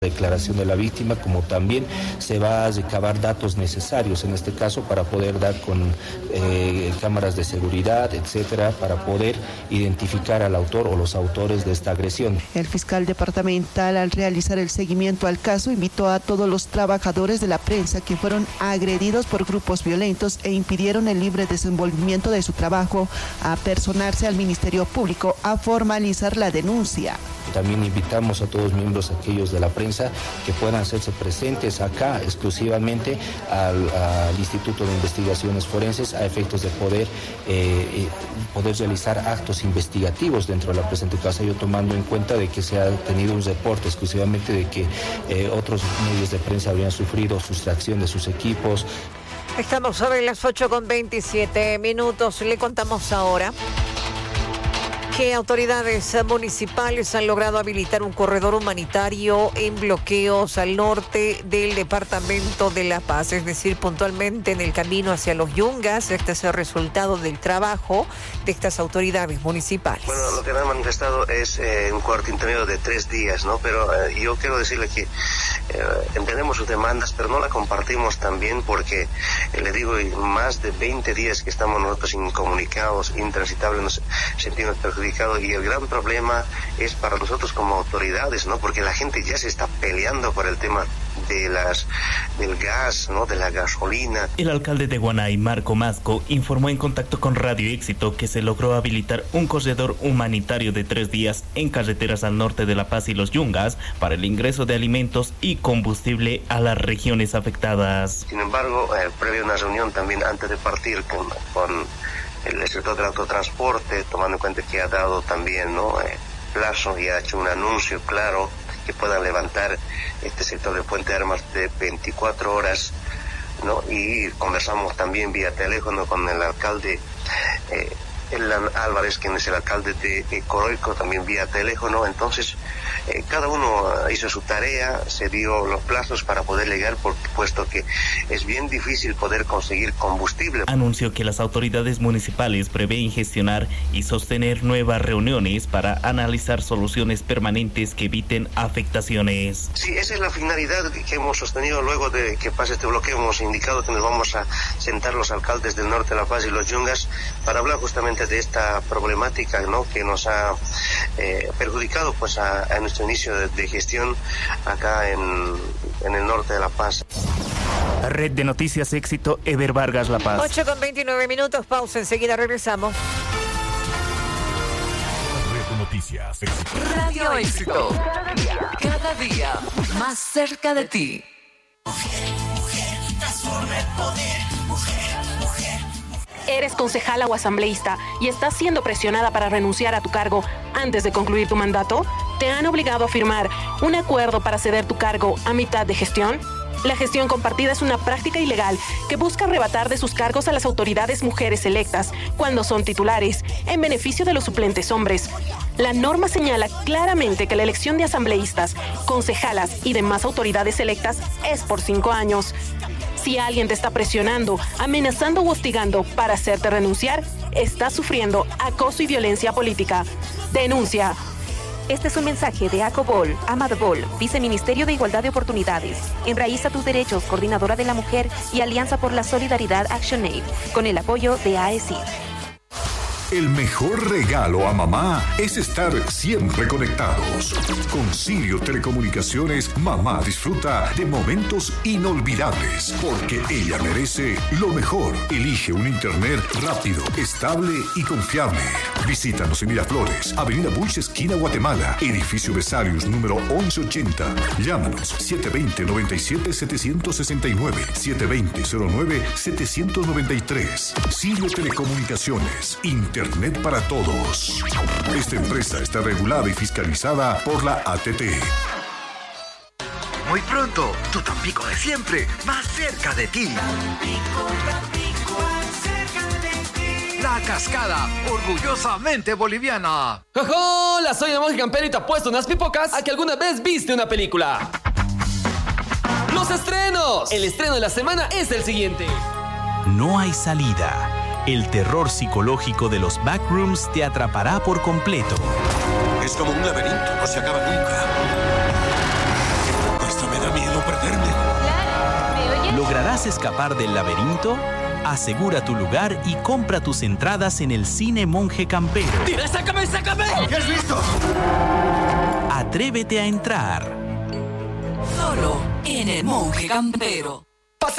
declaración de la víctima, como también se va a recabar datos necesarios en este caso para poder dar con cámaras de seguridad, etcétera, para poder identificar al autor o los autores de esta agresión. El fiscal departamental, al realizar el seguimiento al caso, invitó a todos los trabajadores de la prensa que fueron agredidos por grupos violentos e impidieron el libre desenvolvimiento de su trabajo a personarse al Ministerio Público a formalizar la denuncia. También invitamos a todos los miembros aquellos de la prensa que puedan hacerse presentes acá exclusivamente al Instituto de Investigaciones Forenses a efectos de poder realizar actos investigativos dentro de la presente causa, yo tomando en cuenta de que se ha tenido un reporte exclusivamente de que otros medios de prensa habrían sufrido sustracción de sus equipos. Estamos sobre las 8:27. Le contamos ahora que autoridades municipales han logrado habilitar un corredor humanitario en bloqueos al norte del departamento de La Paz, es decir, puntualmente en el camino hacia los Yungas. Este es el resultado del trabajo de estas autoridades municipales. Bueno, lo que me han manifestado es un corte intermedio de 3 días, ¿no? Pero yo quiero decirle que entendemos sus demandas, pero no la compartimos también porque, le digo, más de 20 días que estamos nosotros incomunicados, intransitables, nos sentimos perjudicados. Y el gran problema es para nosotros como autoridades, ¿no? Porque la gente ya se está peleando por el tema del gas, ¿no? De la gasolina. El alcalde de Guanay, Marco Masco, informó en contacto con Radio Éxito que se logró habilitar un corredor humanitario de 3 días en carreteras al norte de La Paz y los Yungas para el ingreso de alimentos y combustible a las regiones afectadas. Sin embargo, previo a una reunión también antes de partir con el sector del autotransporte, tomando en cuenta que ha dado también, ¿no? Plazo y ha hecho un anuncio claro que puedan levantar este sector de Puente Armas de 24 horas, ¿no? Y conversamos también vía teléfono con el alcalde Elan Álvarez, quien es el alcalde de Coroico, también vía teléfono. Entonces, cada uno hizo su tarea, se dio los plazos para poder llegar, puesto que es bien difícil poder conseguir combustible. Anunció que las autoridades municipales prevén gestionar y sostener nuevas reuniones para analizar soluciones permanentes que eviten afectaciones. Sí, esa es la finalidad que hemos sostenido luego de que pase este bloqueo. Hemos indicado que nos vamos a sentar los alcaldes del norte de La Paz y los Yungas para hablar justamente de esta problemática, ¿no? Que nos ha perjudicado pues a nuestro inicio de gestión acá en el norte de La Paz. Red de Noticias Éxito, Eber Vargas, La Paz. 8:29. Pausa, enseguida regresamos. Red de Noticias Éxito. Radio Éxito. Cada día más cerca de ti. Mujer, transforma el poder. Mujer. Eres concejala o asambleísta y estás siendo presionada para renunciar a tu cargo antes de concluir tu mandato. ¿Te han obligado a firmar un acuerdo para ceder tu cargo a mitad de gestión? La gestión compartida es una práctica ilegal que busca arrebatar de sus cargos a las autoridades mujeres electas cuando son titulares, en beneficio de los suplentes hombres. La norma señala claramente que la elección de asambleístas, concejalas y demás autoridades electas es por 5 años. Si alguien te está presionando, amenazando o hostigando para hacerte renunciar, estás sufriendo acoso y violencia política. Denuncia. Este es un mensaje de ACOBOL, Amadbol, Viceministerio de Igualdad de Oportunidades, Enraiza tus Derechos, Coordinadora de la Mujer y Alianza por la Solidaridad ActionAid, con el apoyo de AECID. El mejor regalo a mamá es estar siempre conectados. Con Sirio Telecomunicaciones, mamá disfruta de momentos inolvidables, porque ella merece lo mejor. Elige un internet rápido, estable y confiable. Visítanos en Miraflores, Avenida Bush, esquina Guatemala, edificio Besarius, número 1180. Llámanos 720-97-769, 720-09-793. Sirio Telecomunicaciones, Internet para todos. Esta empresa está regulada y fiscalizada por la ATT. Muy pronto, tu Tampico de siempre, más cerca de ti. Tampico, cerca de ti. La Cascada, orgullosamente boliviana. ¡Hola! Soy el monje campero y te apuesto unas pipocas a que alguna vez viste una película. ¡Los estrenos! El estreno de la semana es el siguiente. No hay salida. El terror psicológico de los backrooms te atrapará por completo. Es como un laberinto, no se acaba nunca. ¿Lograrás escapar del laberinto? Asegura tu lugar y compra tus entradas en el Cine Monje Campero. ¡Tira, sácame! ¿Qué has visto? Atrévete a entrar. Solo en el Monje Campero.